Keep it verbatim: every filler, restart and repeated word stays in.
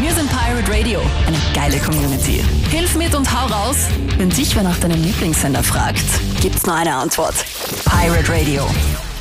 Wir sind Pirate Radio, eine geile Community. Hilf mit und hau raus. Wenn dich wer nach deinem Lieblingssender fragt, gibt's nur eine Antwort. Pirate Radio.